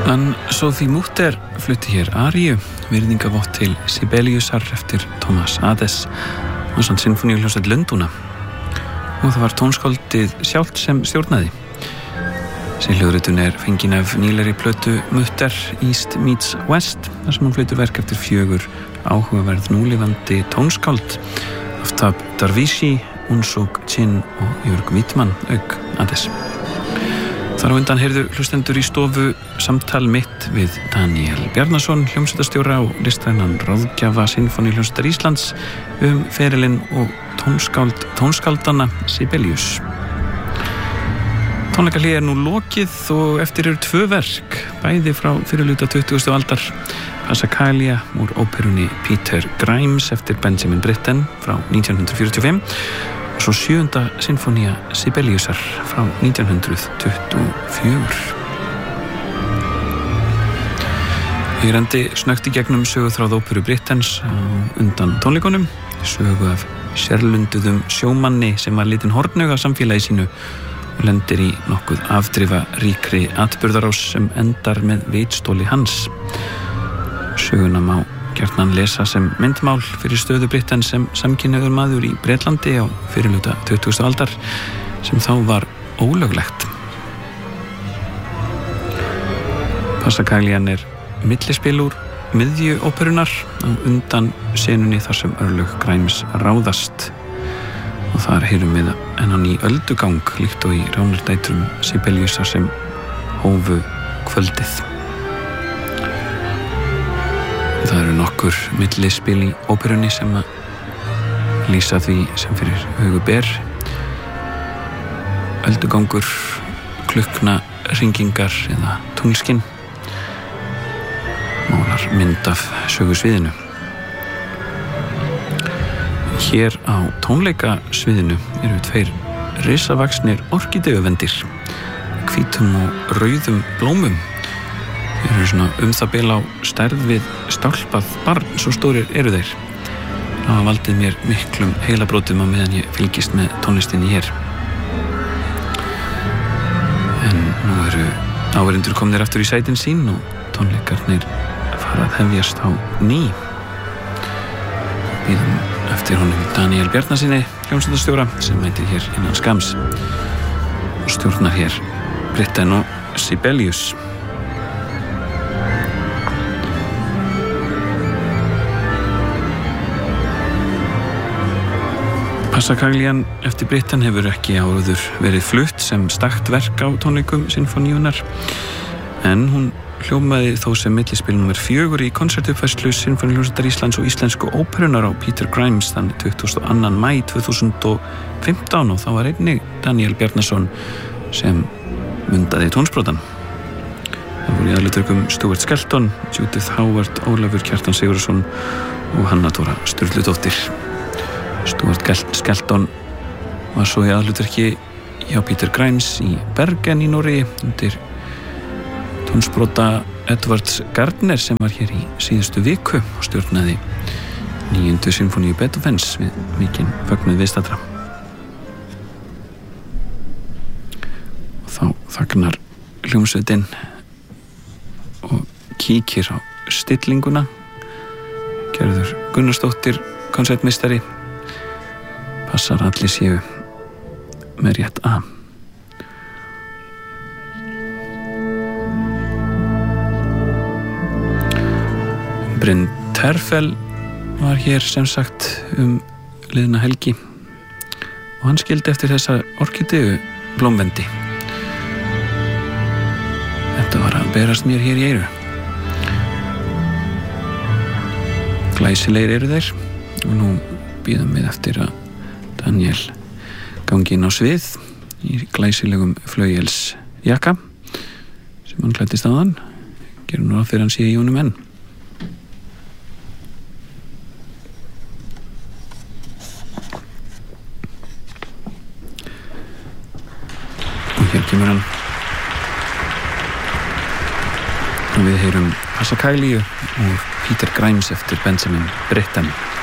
Sophie Mutter flutti hér aríu, virðingavott til Sibeliusar eftir Thomas Adès og sann sinfoníuhljómsveit Lundúna, og það var tónskáldið sjálft sem stjórnaði. Hljóðritun fengin af nýlegri plötu Mutter East Meets West, þar sem hún flytur verk eftir 4 áhugaverð núlifandi tónskáld, Aftab Darvishi, Unsuk Chin og Jörg Wittmann auk Adès. Þar á undan heyrðu hlustendur í stofu samtal mitt við Daniel Bjarnason, hljómsveitarstjóra og listrænan ráðgjafa Sinfóníuhljómsveitar Íslands ferilinn og tónskáldanna Sibelius. Tónleikahlé nú lokið og eftir eru 2 verk, bæði frá fyrirluta 20. aldar, Passacaglia úr óperunni Peter Grimes eftir Benjamin Britten frá 1945 og svo 7. sinfónía Sibeliusar frá 1924. Ég rendi snögt í gegnum söguþráð óperu Brittens á undan tónleikunum, sögu af sérlunduðum sjómanni sem var litinn hornauga samfélagi sínu og lendir í nokkuð afdrifaríkri atburðarás sem endar með veitstóli hans. Söguna má gjarnan lesa sem myndmál fyrir stöðu Brittens sem samkynhneigður maður í Bretlandi á fyrirluta 20. aldar sem þá var ólöglegt. Passacaglian millispil úr miðju óperunar á undan senunni þar sem örlög Grimes ráðast, og þar heyrum við enn í öldugang líkt og í ránardætrum Sibeliusar sem hófu kvöldið. Það eru nokkur millispil í óperunni sem að lýsa því sem fyrir hugu ber. Öldugangur, klukkna, hringingar eða tunglskinn málar mynd af sögusviðinu. Hér á tónleikasviðinu eru 2 risavaxnir orkídeuvendir, hvítum og rauðum blómum. Þeir eru svona það bil á stærð við stálpað barn, svo stórir eru þeir. Það hafa valdið mér miklum heilabrótum á meðan ég fylgist með tónlistinni hér. En nú eru áheyrendur komnir aftur í sætin sín og tónleikarnir fara að hefjast á ný. Bíðum eftir honum Daniel Bjarnasyni, hljómsveitarstjóra, sem mætir hér innan skams og stjórnar hér Britten og Sibelius. Passacaglian eftir Britten hefur ekki áður verið flutt sem stakt verk á tónleikum sinfoníunar, en hún hljómaði þó sem millispil nr. 4 í konsertuppfærslu Sinfóníuhljómsveitar Íslands og íslensku óperunar á Peter Grimes þann 22. maí 2015, og þá var einnig Daniel Bjarnason sem mundaði tónsprotan. Það voru í aðalhlutverkum Stuart Skelton, Judith Howard, Ólafur Kjartan Sigurðsson og Hanna Tóra Sturludóttir. Stuart Skelton var svo í aðalhlutverki hjá Peter Grimes í Bergen í Noregi undir tónsprota Edwards Gardner sem var hér í síðustu viku og stjórnaði 9. sinfoníu Beethovens við mikinn fögnuð viðstaddra. Og þá þagnar hljómsveitin og kíkir á stillinguna. Gerður Gunnarsdóttir, konsertmeistari, passar allir séu með rétt A. Brynn Terfel var hér sem sagt liðna helgi og hann skildi eftir þessa orkídeu blómvendi. Þetta var að berast mér hér í eyru. Glæsilegir eru þeir og nú bíðum við eftir að Daniel gangi inn á svið í glæsilegum flauelsjakka sem hann klæddist áðan. Gerum nú að fyrir hann sé í honum enn. Og hér kemur hann. Og við heyrum Passacaglia og Peter Grimes eftir Benjamin Britten.